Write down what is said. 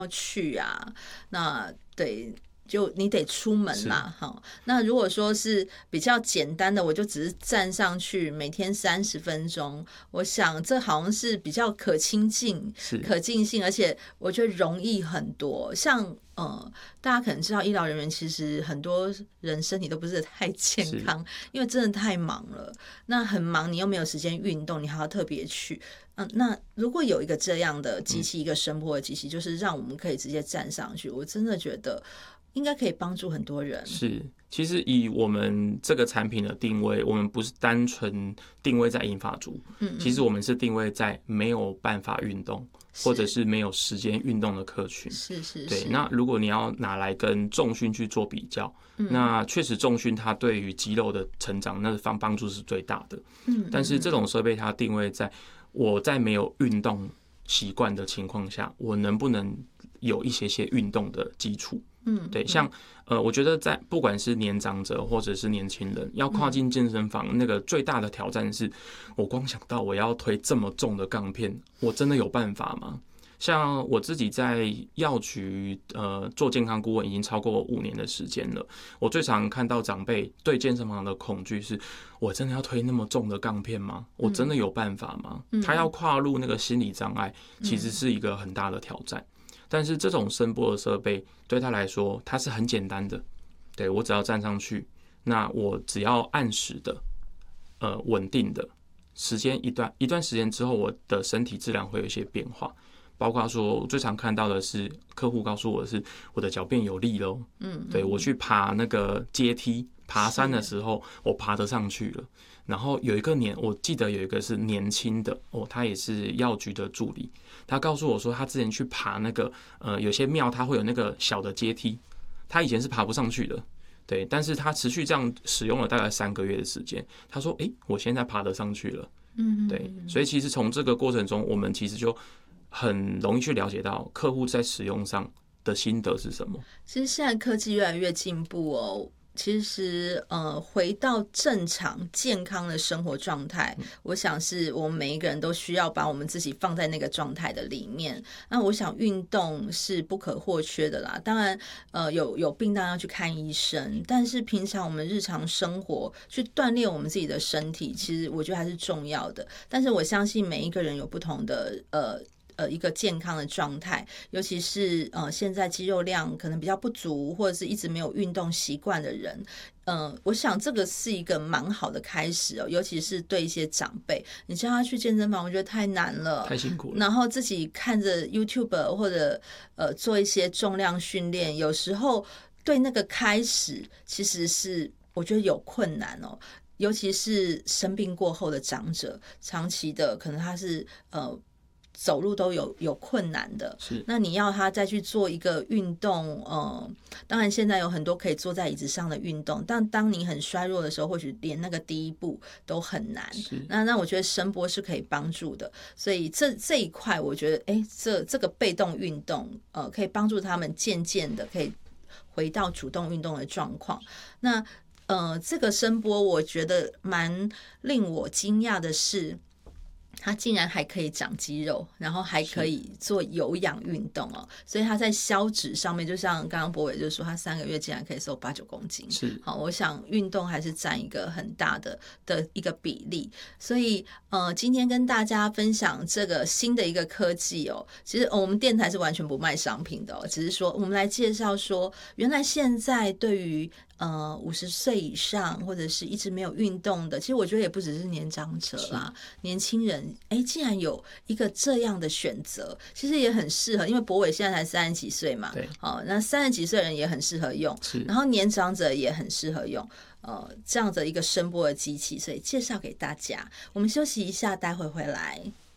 去啊，那对。就你得出门啦，好。那如果说是比较简单的，我就只是站上去，每天30分钟，我想这好像是比较可亲近、可近性，而且我觉得容易很多。像大家可能知道，医疗人员其实很多人身体都不是太健康，因为真的太忙了。那很忙，你又没有时间运动，你还要特别去。那如果有一个这样的机器，一个声波的机器，就是让我们可以直接站上去，我真的觉得应该可以帮助很多人。 是，其实以我们这个产品的定位，我们不是单纯定位在银发族，其实我们是定位在没有办法运动，或者是没有时间运动的客群。 是。 对，那如果你要拿来跟重训去做比较，那确实重训它对于肌肉的成长那帮助是最大的。但是这种设备它定位在我在没有运动习惯的情况下，我能不能有一些运动的基础？对，像我觉得在不管是年长者或者是年轻人，要跨进健身房，那个最大的挑战是，我光想到我要推这么重的杠片，我真的有办法吗？像我自己在药局做健康顾问已经超过5年的时间了，我最常看到长辈对健身房的恐惧是：我真的要推那么重的杠片吗？我真的有办法吗？他要跨入那个心理障碍，其实是一个很大的挑战。但是这种声波的设备对他来说，它是很简单的。对，我只要站上去，那我只要按时的、稳定的时间一段时间之后，我的身体质量会有一些变化。包括说，我最常看到的是客户告诉我的是我的脚变有力咯。对，我去爬那个阶梯、爬山的时候，我爬得上去了。然后我记得有一个是年轻的他也是药局的助理，他告诉我说，他之前去爬那个有些庙，他会有那个小的阶梯，他以前是爬不上去的。对，但是他持续这样使用了大概3个月的时间，他说：“我现在爬得上去了。”对，所以其实从这个过程中，我们其实就很容易去了解到客户在使用上的心得是什么。 其实现在科技越来越进步哦。其实回到正常健康的生活状态，我想是我们每一个人都需要把我们自己放在那个状态的里面。那我想运动是不可或缺的啦。当然有病当然要去看医生，但是平常我们日常生活去锻炼我们自己的身体，其实我觉得还是重要的。但是我相信每一个人有不同的一个健康的状态，尤其是现在肌肉量可能比较不足，或者是一直没有运动习惯的人，我想这个是一个蛮好的开始哦，尤其是对一些长辈，你叫他去健身房，我觉得太难了， 太辛苦了。 然后自己看着 YouTube 或者做一些重量训练，有时候对那个开始其实是我觉得有困难哦。尤其是生病过后的长者，长期的可能他是走路都有困难的，那你要他再去做一个运动，当然现在有很多可以坐在椅子上的运动，但当你很衰弱的时候，或许连那个第一步都很难。那我觉得声波是可以帮助的，所以这一块我觉得，这个被动运动，可以帮助他们渐渐的可以回到主动运动的状况。那这个声波我觉得蛮令我惊讶的是，它竟然还可以长肌肉，然后还可以做有氧运动哦，所以它在消脂上面，就像刚刚博伟就说，他3个月竟然可以瘦8-9公斤。好，我想运动还是占一个很大的一个比例。所以今天跟大家分享这个新的一个科技哦，其实我们电台是完全不卖商品的哦，只是说我们来介绍说，原来现在对于50岁以上或者是一直没有运动的，其实我觉得也不只是年长者啦，年轻人竟然有一个这样的选择，其实也很适合，因为博伟现在才30几岁嘛， 对， 那30几岁的人也很适合用，然后年长者也很适合用这样的一个声波的机器，所以介绍给大家。我们休息一下，待会回来。